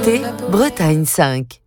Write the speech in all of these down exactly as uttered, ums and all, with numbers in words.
écoutez Bretagne cinq.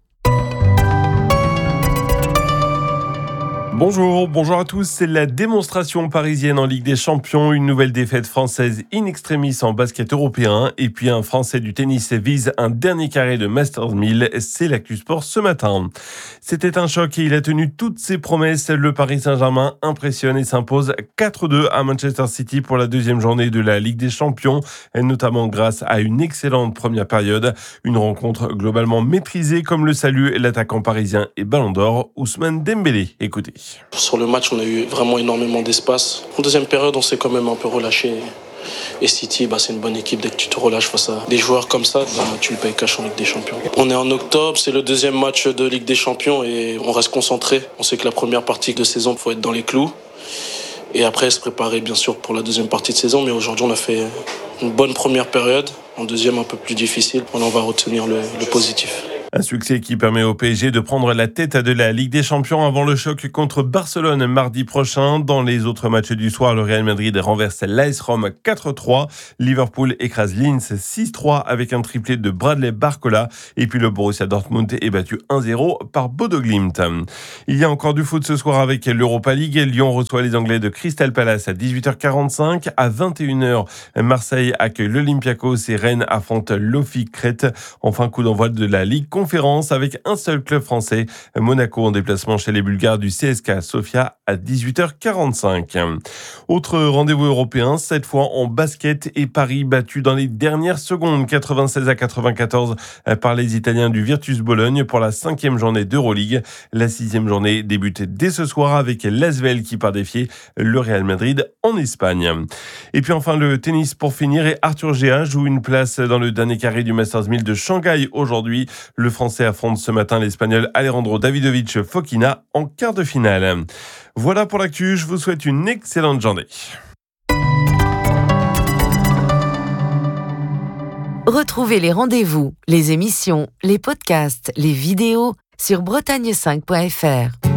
Bonjour, bonjour à tous. C'est la démonstration parisienne en Ligue des Champions. Une nouvelle défaite française in extremis en basket européen. Et puis un Français du tennis vise un dernier carré de Masters mille. C'est l'actu sport ce matin. C'était un choc et il a tenu toutes ses promesses. Le Paris Saint-Germain impressionne et s'impose quatre deux à Manchester City pour la deuxième journée de la Ligue des Champions. Notamment grâce à une excellente première période. Une rencontre globalement maîtrisée comme le salue l'attaquant parisien et Ballon d'Or Ousmane Dembélé. Écoutez. Sur le match, on a eu vraiment énormément d'espace. En deuxième période, on s'est quand même un peu relâché. Et City, bah, c'est une bonne équipe. Dès que tu te relâches face à des joueurs comme ça, bah, tu le payes cash en Ligue des Champions. On est en octobre, c'est le deuxième match de Ligue des Champions et on reste concentré. On sait que la première partie de saison, il faut être dans les clous. Et après, se préparer bien sûr pour la deuxième partie de saison. Mais aujourd'hui, on a fait une bonne première période. En deuxième, un peu plus difficile. On en va retenir le, le positif. Un succès qui permet au P S G de prendre la tête de la Ligue des Champions avant le choc contre Barcelone mardi prochain. Dans les autres matchs du soir, le Real Madrid renverse l'A S Rome quatre trois. Liverpool écrase Linz six trois avec un triplé de Bradley Barcola. Et puis le Borussia Dortmund est battu un zéro par Bodo Glimt. Il y a encore du foot ce soir avec l'Europa League. Lyon reçoit les Anglais de Crystal Palace à dix-huit heures quarante-cinq. À vingt et une heures, Marseille accueille l'Olympiakos et Rennes affronte l'Offi Crète. Enfin, coup d'envoi de la Ligue conférence avec un seul club français, Monaco en déplacement chez les Bulgares du C S K A Sofia à dix-huit heures quarante-cinq. Autre rendez-vous européen, cette fois en basket et Paris battu dans les dernières secondes, quatre-vingt-seize à quatre-vingt-quatorze par les Italiens du Virtus Bologne pour la cinquième journée d'Euroleague. La sixième journée débute dès ce soir avec l'A S V E L qui part défier le Real Madrid en Espagne. Et puis enfin le tennis pour finir et Arthur Géa joue une place dans le dernier carré du Masters mille de Shanghai aujourd'hui. Le Français affronte ce matin l'Espagnol Alejandro Davidovich Fokina en quart de finale. Voilà pour l'actu, je vous souhaite une excellente journée. Retrouvez les rendez-vous, les émissions, les podcasts, les vidéos sur bretagne cinq point f r.